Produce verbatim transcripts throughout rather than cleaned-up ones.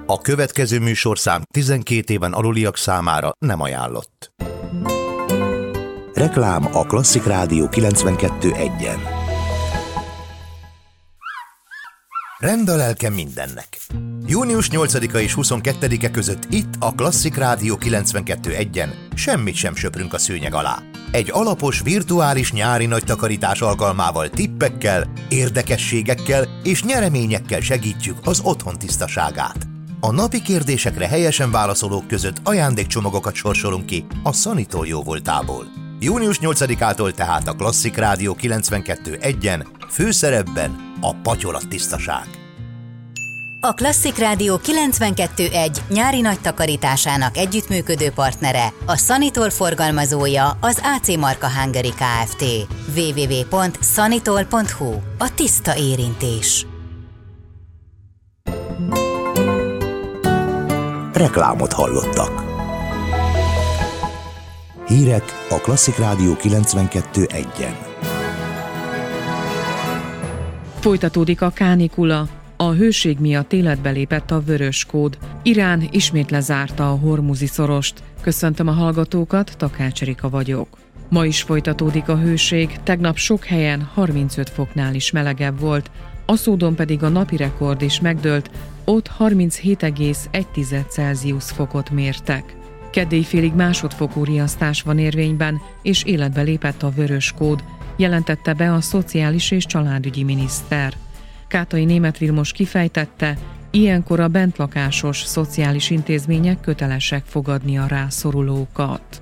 A következő műsorszám tizenkét éven aluliak számára nem ajánlott. Reklám a Klasszik Rádió kilencvenkettő egyen. Rend a lelke mindennek. június nyolcadika és huszonkettedike között itt a Klasszik Rádió kilencvenkettő egyen semmit sem söprünk a szőnyeg alá. Egy alapos virtuális nyári nagy takarítás alkalmával tippekkel, érdekességekkel és nyereményekkel segítjük az otthon tisztaságát. A napi kérdésekre helyesen válaszolók között ajándékcsomagokat sorsolunk ki a Sanitól jóvoltából. június nyolcadikától tehát a Klasszik Rádió kilencvenkettő egyen főszerepben a patyolattisztaság. A Klasszik Rádió kilencvenkettő egy nyári nagy takarításának együttműködő partnere, a Sanitol forgalmazója az á cé Marka Hungary Kft. double-u double-u double-u pont sanitol pont hu. A tiszta érintés. Reklámot hallottak. Hírek a Klasszik Rádió kilencvenkettő egyen. Folytatódik a kánikula. A hőség miatt életbe lépett a vörös kód. Irán ismét lezárta a Hormuzi szorost. Köszöntöm a hallgatókat, Takács Erika vagyok. Ma is folytatódik a hőség, tegnap sok helyen harmincöt foknál is melegebb volt, Aszódon pedig a napi rekord is megdőlt, ott harminchét egész egy Celsius fokot mértek. Kedélyfélig másodfokú riasztás van érvényben, és életbe lépett a vörös kód, jelentette be a Szociális és Családügyi miniszter. Kátai Németh Vilmos kifejtette, ilyenkor a bentlakásos szociális intézmények kötelesek fogadni a rászorulókat.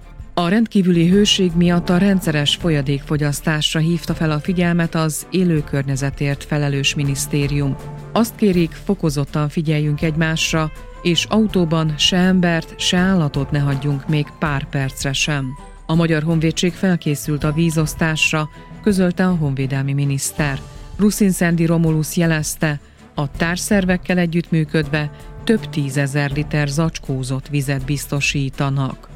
A rendkívüli hőség miatt a rendszeres folyadékfogyasztásra hívta fel a figyelmet az élőkörnyezetért felelős minisztérium. Azt kérik, fokozottan figyeljünk egymásra, és autóban se embert, se állatot ne hagyjunk még pár percre sem. A Magyar Honvédség felkészült a vízosztásra, közölte a honvédelmi miniszter. Ruszin-Szendi Romulusz jelezte, a társszervekkel együttműködve több tízezer liter zacskózott vizet biztosítanak.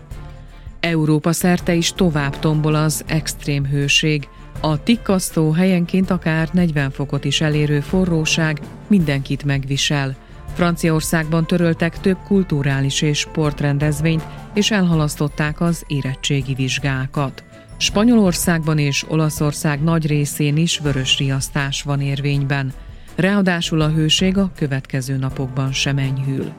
Európa szerte is tovább tombol az extrém hőség. A tikkasztó, helyenként akár negyven fokot is elérő forróság mindenkit megvisel. Franciaországban töröltek több kulturális és sportrendezvényt, és elhalasztották az érettségi vizsgákat. Spanyolországban és Olaszország nagy részén is vörös riasztás van érvényben. Ráadásul a hőség a következő napokban sem enyhül.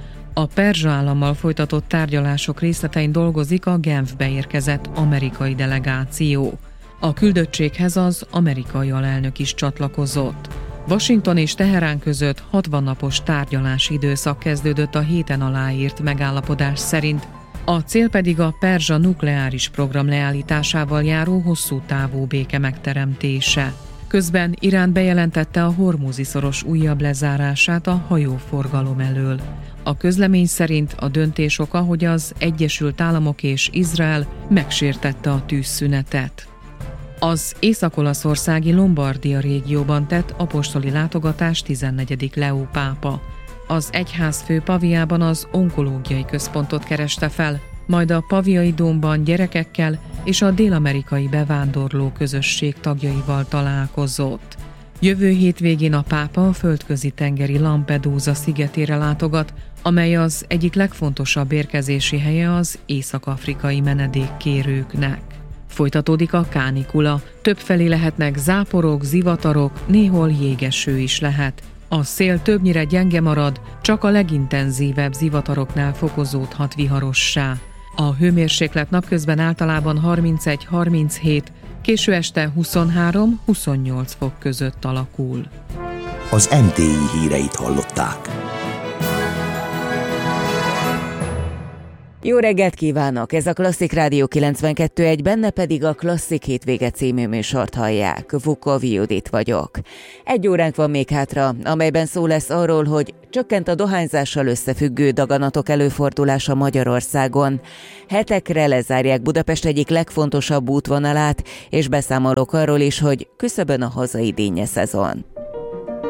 A perzsa állammal folytatott tárgyalások részletein dolgozik a Genfbe érkezett amerikai delegáció. A küldöttséghez az amerikai alelnök is csatlakozott. Washington és Teherán között hatvan napos tárgyalási időszak kezdődött a héten aláírt megállapodás szerint, a cél pedig a perzsa nukleáris program leállításával járó hosszú távú béke megteremtése. Közben Irán bejelentette a Hormuzi szoros újabb lezárását a hajóforgalom elől. A közlemény szerint a döntés oka, hogy az Egyesült Államok és Izrael megsértette a tűzszünetet. Az észak-olaszországi Lombardia régióban tett apostoli látogatást tizennegyedik Leó pápa. Az egyházfő Paviában az onkológiai központot kereste fel, majd a Paviai dómban gyerekekkel és a dél-amerikai bevándorló közösség tagjaival találkozott. Jövő hétvégén a pápa a földközi tengeri Lampedusa szigetére látogat, amely az egyik legfontosabb érkezési helye az észak-afrikai menedékkérőknek. Folytatódik a kánikula, többfelé lehetnek záporok, zivatarok, néhol jégeső is lehet. A szél többnyire gyenge marad, csak a legintenzívebb zivataroknál fokozódhat viharossá. A hőmérséklet napközben általában harmincegy-harminchét, késő este huszonhárom-huszonnyolc fok között alakul. Az em té i híreit hallották. Jó reggelt kívánok! Ez a Klasszik Rádió kilencvenkettő egy, benne pedig a Klasszik Hétvége című műsort hallják. Vukovi Judit vagyok. Egy óránk van még hátra, amelyben szó lesz arról, hogy csökkent a dohányzással összefüggő daganatok előfordulása Magyarországon. Hetekre lezárják Budapest egyik legfontosabb útvonalát, és beszámolok arról is, hogy küszöbön a hazai dinnye szezon.